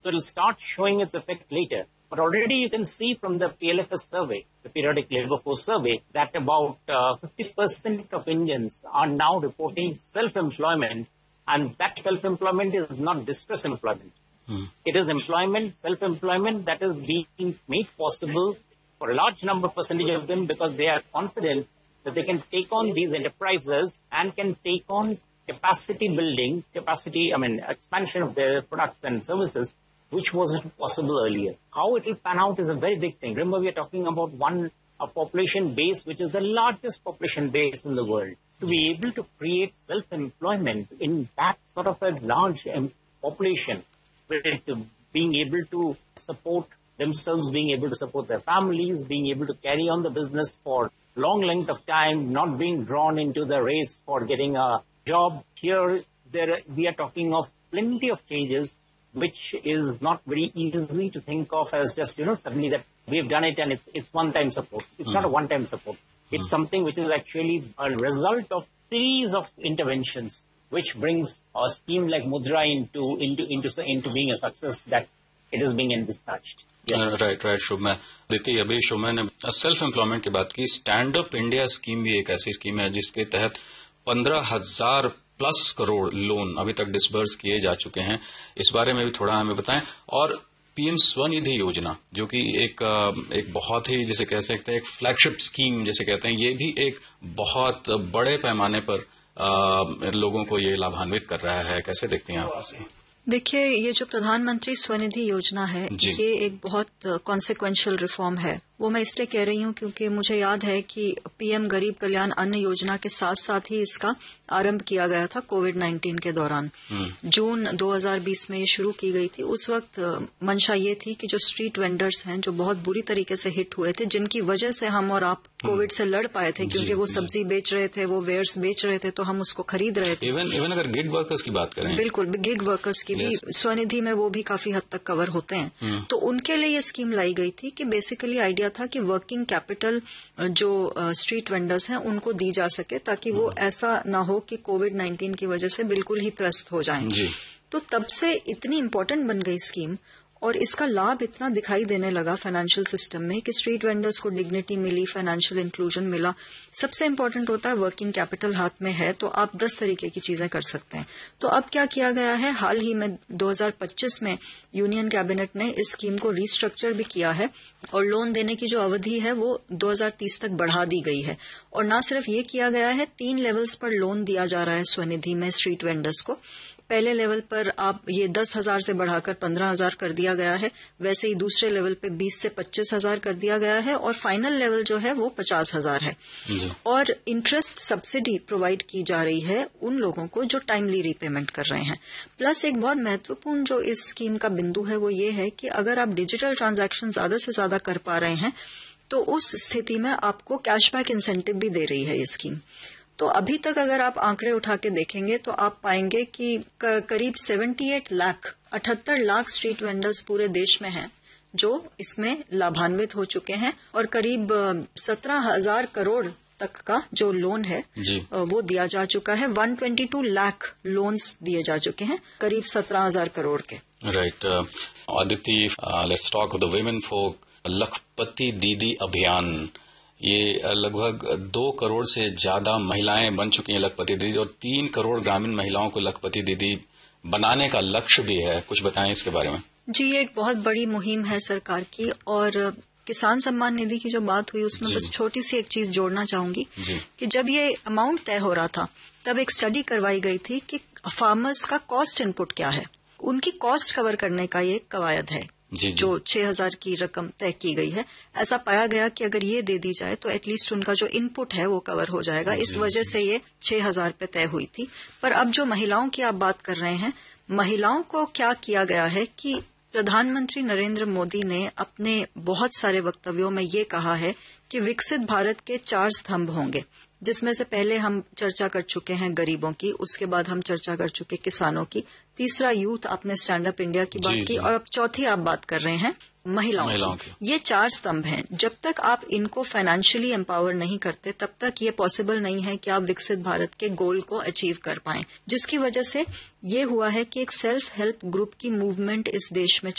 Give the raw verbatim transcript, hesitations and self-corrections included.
So it will start showing its effect later. But already you can see from the P L F S survey, the Periodic Labour Force survey, that about uh, fifty percent of Indians are now reporting self-employment, and that self-employment is not distress employment. Hmm. It is employment, self-employment that is being made possible for a large number percentage of them because they are confident that they can take on these enterprises and can take on capacity building, capacity, I mean, expansion of their products and services, which wasn't possible earlier. How it will pan out is a very big thing. Remember, we are talking about one a population base, which is the largest population base in the world. To be able to create self-employment in that sort of a large population, with being able to support themselves, being able to support their families, being able to carry on the business for long length of time, not being drawn into the race for getting a job. Here, there we are talking of plenty of changes, which is not very easy to think of as just, you know, suddenly that we've done it and it's, it's one-time support. It's mm. not a one-time support. It's mm. something which is actually a result of series of interventions, which brings a scheme like Mudra into into into into being a success that it is being envisaged. Right right शुभमय देखिए अभी शुभमय ने self employment की बात की. Stand up India scheme भी एक ऐसी scheme है जिसके तहत पंद्रह हजार प्लस करोड़ लोन अभी तक डिसबर्स किए जा चुके हैं. इस बारे में भी थोड़ा हमें बताएं. और पीएम स्वनिधि योजना जो कि एक एक बहुत ही जैसे कह सकते हैं एक फ्लैगशिप स्कीम जैसे कहते हैं, ये भी एक बहुत बड़े पैमाने पर आ, लोगों को ये लाभान्वित कर रहा है. कैसे देखते हैं आप इसे? देखिए, ये जो प्रधानमंत्री स्वनिधि योजना है ये एक बहुत कॉन्सिक्वेंशियल रिफॉर्म है. वो मैं इसलिए कह रही हूँ क्योंकि मुझे याद है कि पीएम गरीब कल्याण अन्न योजना के साथ साथ ही इसका आरंभ किया गया था कोविड नाइन्टीन के दौरान. जून दो हज़ार बीस में ये शुरू की गई थी. उस वक्त मंशा ये थी कि जो स्ट्रीट वेंडर्स हैं जो बहुत बुरी तरीके से हिट हुए थे, जिनकी वजह से हम और आप कोविड से लड़ पाए थे क्योंकि वो सब्जी बेच रहे थे, वो वेयर्स बेच रहे थे, तो हम उसको खरीद रहे थे. इवन इवन अगर गिग वर्कर्स की बात करें, बिल्कुल गिग वर्कर्स की भी स्वनिधि में वो भी काफी हद तक कवर होते हैं. तो उनके लिए ये स्कीम लाई गई थी कि बेसिकली आइडिया था कि वर्किंग कैपिटल जो स्ट्रीट वेंडर्स हैं उनको दी जा सके ताकि वो ऐसा ना हो कि कोविड नाइन्टीन की वजह से बिल्कुल ही त्रस्त हो जाएं. तो तब से इतनी इम्पोर्टेंट बन गई स्कीम और इसका लाभ इतना दिखाई देने लगा फाइनेंशियल सिस्टम में कि स्ट्रीट वेंडर्स को डिग्निटी मिली, फाइनेंशियल इंक्लूजन मिला. सबसे इम्पोर्टेंट होता है वर्किंग कैपिटल हाथ में है तो आप दस तरीके की चीजें कर सकते हैं. तो अब क्या किया गया है, हाल ही में दो हज़ार पच्चीस में यूनियन कैबिनेट ने इस स्कीम को रिस्ट्रक्चर भी किया है और लोन देने की जो अवधि है वो दो हज़ार तीस तक बढ़ा दी गई है. और न सिर्फ ये किया गया है, तीन लेवल्स पर लोन दिया जा रहा है स्वनिधि में स्ट्रीट वेंडर्स को. पहले लेवल पर आप ये दस हजार से बढ़ाकर पंद्रह हजार कर दिया गया है. वैसे ही दूसरे लेवल पे बीस से पच्चीस हजार कर दिया गया है और फाइनल लेवल जो है वो पचास हजार है. और इंटरेस्ट सब्सिडी प्रोवाइड की जा रही है उन लोगों को जो टाइमली रीपेमेंट कर रहे हैं. प्लस एक बहुत महत्वपूर्ण जो इस स्कीम का बिंदु है वो ये है कि अगर आप डिजिटल ट्रांजैक्शन ज्यादा से ज्यादा कर पा रहे हैं तो उस स्थिति में आपको कैशबैक इंसेंटिव भी दे रही है ये स्कीम. तो अभी तक अगर आप आंकड़े उठा के देखेंगे तो आप पाएंगे कि करीब अठहत्तर लाख अठहत्तर लाख स्ट्रीट वेंडर्स पूरे देश में हैं जो इसमें लाभान्वित हो चुके हैं और करीब सत्रह हजार करोड़ तक का जो लोन है वो दिया जा चुका है. एक सौ बाईस लाख लोन्स दिए जा चुके हैं करीब सत्रह हजार करोड़ के. Right Aditi, let's talk the women for लखपति दीदी अभियान. ये लगभग दो करोड़ से ज्यादा महिलाएं बन चुकी हैं लखपति दीदी और तीन करोड़ ग्रामीण महिलाओं को लखपति दीदी बनाने का लक्ष्य भी है. कुछ बताएं इसके बारे में. जी, ये एक बहुत बड़ी मुहिम है सरकार की. और किसान सम्मान निधि की जो बात हुई उसमें बस छोटी सी एक चीज जोड़ना चाहूंगी कि जब ये अमाउंट तय हो रहा था तब एक स्टडी करवाई गई थी कि फार्मर्स का कॉस्ट इनपुट क्या है. उनकी कॉस्ट कवर करने का ये कवायद है जी जी. जो छह हजार की रकम तय की गई है. ऐसा पाया गया कि अगर ये दे दी जाए तो एटलीस्ट उनका जो इनपुट है वो कवर हो जाएगा. इस वजह से ये छह हजार पे तय हुई थी. पर अब जो महिलाओं की आप बात कर रहे हैं, महिलाओं को क्या किया गया है कि प्रधानमंत्री नरेंद्र मोदी ने अपने बहुत सारे वक्तव्यों में ये कहा है कि विकसित भारत के चार स्तंभ होंगे, जिसमें से पहले हम चर्चा कर चुके हैं गरीबों की, उसके बाद हम चर्चा कर चुके किसानों की, तीसरा यूथ, आपने स्टैंड अप इंडिया की बात की और अब चौथी आप बात कर रहे हैं महिलाओं, महिलाओं की, की। ये चार स्तंभ हैं। जब तक आप इनको फाइनेंशियली एम्पावर नहीं करते तब तक ये पॉसिबल नहीं है कि आप विकसित भारत के गोल को अचीव कर पाएं, जिसकी वजह से ये हुआ है कि एक सेल्फ हेल्प ग्रुप की मूवमेंट इस देश में